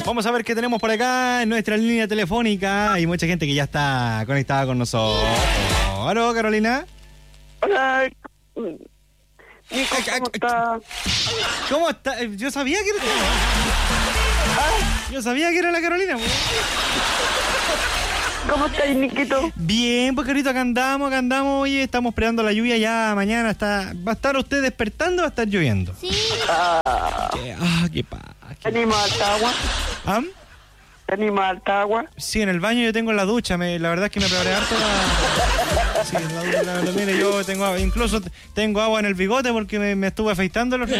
Vamos a ver qué tenemos por acá en nuestra línea telefónica. Hay mucha gente que ya está conectada con nosotros. ¿Aló, Carolina? Hola. Nico, ¿cómo está? ¿Cómo está? Yo sabía que era... Yo sabía que era la Carolina. ¿Cómo estás, Niquito? Bien, pues querido, acá andamos y estamos esperando la lluvia ya mañana. Va a estar usted despertando, va a estar lloviendo. Sí. Qué paz. ¿Te animas al agua? ¿Ah? ¿Te animas al agua? Sí, en el baño yo tengo la ducha. La verdad es que me preparé harto la... Sí, mire, yo tengo agua. Incluso tengo agua en el bigote porque me estuve afeitando los...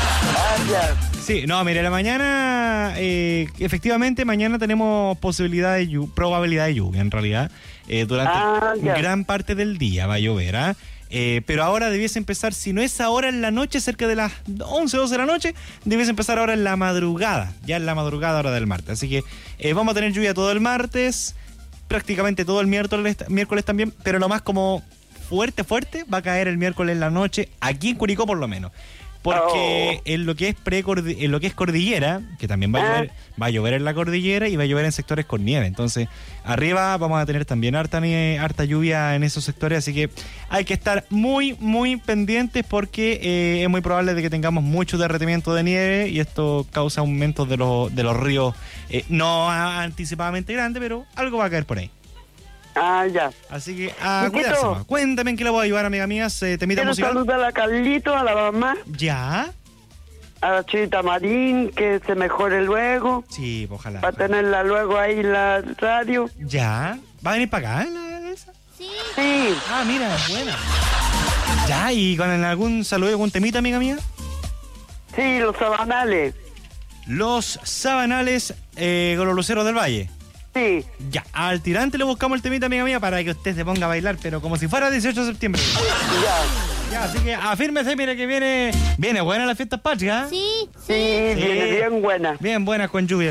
Sí, no, mire, la mañana, efectivamente, mañana tenemos probabilidad de lluvia, en realidad. Durante gran parte del día va a llover, ¿ah? Pero ahora debiese empezar, si no es ahora en la noche, cerca de las 11, 12 de la noche, debiese empezar ahora en la madrugada, ya en la madrugada hora del martes. Así que vamos a tener lluvia todo el martes, prácticamente todo el miércoles también, pero lo más como fuerte va a caer el miércoles en la noche, aquí en Curicó por lo menos. Porque en lo que es cordillera, que también va a llover en la cordillera y va a llover en sectores con nieve. Entonces, arriba vamos a tener también harta lluvia en esos sectores, así que hay que estar muy, muy pendientes porque es muy probable de que tengamos mucho derretimiento de nieve y esto causa aumentos de los ríos, no anticipadamente grande, pero algo va a caer por ahí. Ya. Así que, cuidarse más. Cuéntame en qué le voy a ayudar, amiga mía. Quiero saludar a Carlito, a la mamá. ¿Ya? A la Chita Marín, que se mejore luego. Sí, ojalá. Para tenerla luego ahí en la radio. ¿Ya? ¿Va a venir para acá, Elsa? Sí. Ah, mira, buena. ¿Ya? ¿Y con algún saludo, algún temita, amiga mía? Sí, los sabanales. Los sabanales con los luceros del valle. Sí. Ya, al tirante le buscamos el temita, amiga mía, para que usted se ponga a bailar, pero como si fuera 18 de septiembre. Ya, así que afírmese, mire que viene buena la fiesta patria. Sí. Viene bien buena. Bien buena con lluvia.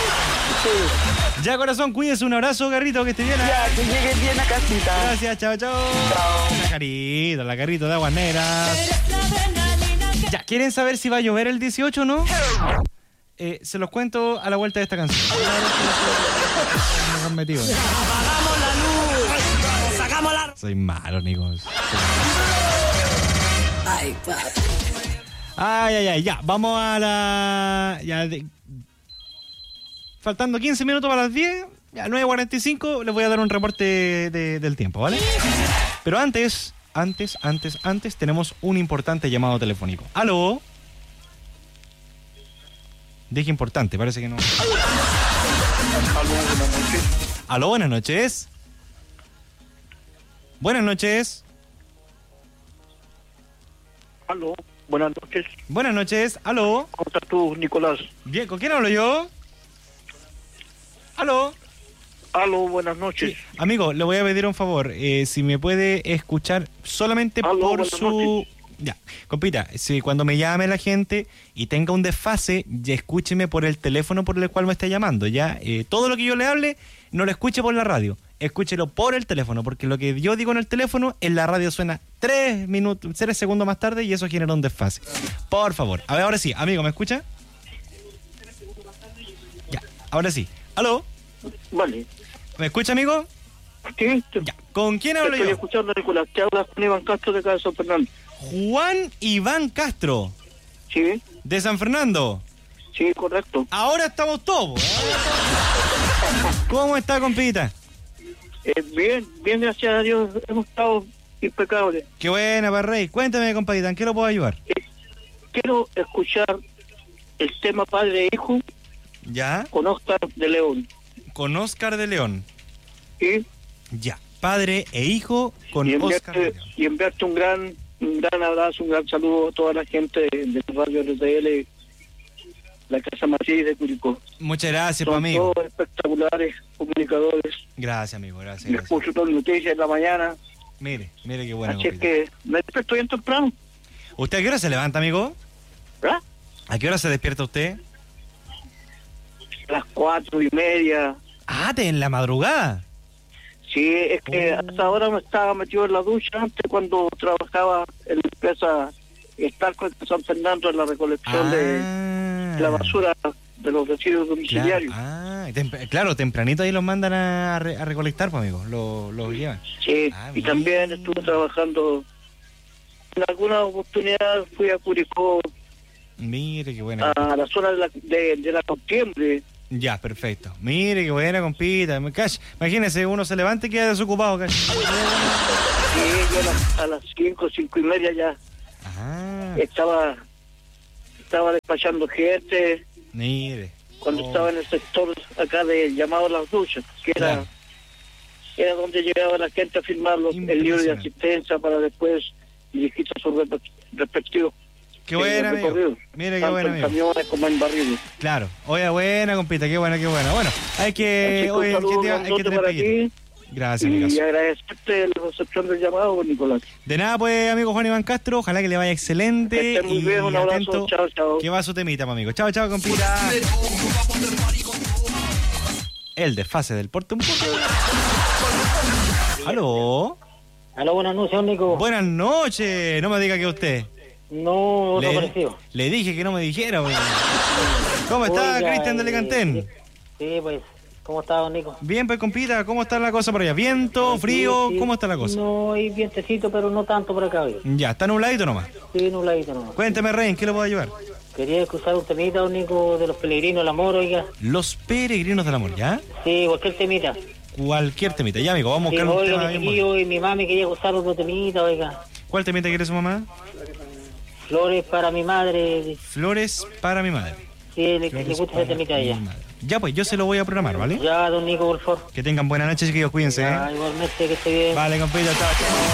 Sí. Ya, corazón, cuídese, un abrazo, Carrito, que esté bien. Ya, que llegue bien a casita. Gracias, chao. La carrito de aguas negras. Ya, ¿quieren saber si va a llover el 18 o no? Se los cuento a la vuelta de esta canción. Metido, ¡Apagamos la luz! ¡Sacamos la... Soy malo, Nicos. Ay, papi. Ay, ya. Vamos a la... Faltando 15 minutos para las 10, ya 9:45, les voy a dar un reporte del tiempo, ¿vale? Pero antes, tenemos un importante llamado telefónico. ¿Aló? Dije importante, parece que no. Aló, buenas noches. Buenas noches. Aló, buenas noches. Buenas noches, aló. ¿Cómo estás tú, Nicolás? Bien, ¿con quién hablo yo? Aló. Aló, buenas noches. Sí. Amigo, le voy a pedir un favor. Si me puede escuchar solamente por su... Noches. Ya, compita, si cuando me llame la gente y tenga un desfase, ya escúcheme por el teléfono por el cual me está llamando, ya. Todo lo que yo le hable, no lo escuche por la radio, escúchelo por el teléfono, porque lo que yo digo en el teléfono, en la radio suena 3 segundos más tarde y eso genera un desfase. Por favor. A ver, ahora sí, amigo, ¿me escucha? Ya, ahora sí. ¿Aló? Vale. ¿Me escucha, amigo? Sí. Ya. ¿Con quién hablo Estoy yo? escuchando, Nicolás. Te habla Juan Iván Castro de acá de San Fernando. Juan Iván Castro. Sí. ¿De San Fernando? Sí, correcto. Ahora estamos todos. ¿Cómo está, compita? Bien, gracias a Dios. Hemos estado impecables. Qué buena, Parrey. Cuéntame, compadita, ¿en qué lo puedo ayudar? Quiero escuchar el tema Padre e Hijo. ¿Ya? Con Oscar de León. Con Oscar de León. Sí. Ya. Padre e Hijo con Oscar de León. Y enviarte un gran abrazo, un gran saludo a toda la gente de Radio RTL, la Casa Matriz de Curicó. Muchas gracias, Son amigo. todos espectaculares comunicadores. Gracias, amigo, gracias. Me escucho todas las noticias en la mañana. Mire qué bueno. Así es que me despierto bien temprano. ¿Usted a qué hora se levanta, amigo? ¿Verdad? ¿A qué hora se despierta usted? A las 4:30. Ah, en la madrugada. Sí, es que hasta ahora no estaba metido en la ducha. Antes, cuando trabajaba en la empresa Estalco de San Fernando en la recolección de la basura los residuos domiciliarios. Claro, tempranito ahí los mandan a recolectar, pues, amigo, los llevan. Sí, y también estuve trabajando, en alguna oportunidad fui a Curicó. Mire, qué buena. A la zona de la Contiembre. Ya, perfecto. Mire, qué buena, compita. Imagínese, uno se levanta y queda desocupado, cash. Sí, yo a las 5:30 ya estaba despachando gente. Mire. Cuando estaba en el sector acá de llamado a las duchas, que era donde llegaba la gente a firmar el libro de asistencia para después dirigirse a sus respectivos. Qué buena, amigo. Mire, qué buena, amigo. Tanto en camiones como en barriles. Claro. Oye, buena, compita, qué buena, qué buena. Bueno, hay que tener peguito. Gracias, amigo. Y agradecerte la recepción del llamado, Nicolás. De nada, pues, amigo Juan Iván Castro. Ojalá que le vaya excelente. Que esté muy bien, un abrazo. Chao, chao. Que va su temita, amigo. Chao, chao, compita. El desfase del porte un poco. ¿Aló? Aló, buenas noches, Nico. Buenas noches. No me diga que usted. No, otro parecido. Le dije que no me dijera, güey. ¿Cómo está, Cristian de Lecantén? Sí, pues, ¿cómo está, don Nico? Bien, pues, compita, ¿cómo está la cosa por allá? ¿Viento, frío? Sí. ¿Cómo está la cosa? No, hay vientecito, pero no tanto por acá, hoy. Ya, ¿está nubladito nomás? Sí, nubladito nomás. Cuénteme, Rey, ¿en qué le puedo ayudar? Quería escuchar un temita, don Nico, de los peregrinos del amor, oiga. Los peregrinos del amor, ¿ya? Sí, cualquier temita. Cualquier temita, ya, amigo, vamos a buscar un tema bien bueno. Y mi mami quería escuchar otro temita, oiga. ¿Cuál temita quiere su mamá? Flores para mi madre. Flores para mi madre. Sí, le gusta ese temita a ella. Ya, pues, yo se lo voy a programar, ¿vale? Ya, don Nico, por favor. Que tengan buena noche, chiquillos, cuídense. Ya, igualmente, que esté bien. Vale, compita, chao,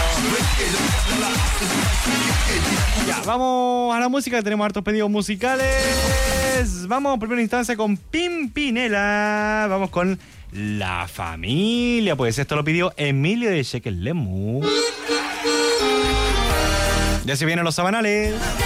chao. Ya, vamos a la música, tenemos hartos pedidos musicales. Vamos, en primera instancia, con Pimpinela. Vamos con La Familia. Pues esto lo pidió Emilio de Chequelemu. Ya se vienen los sabanales.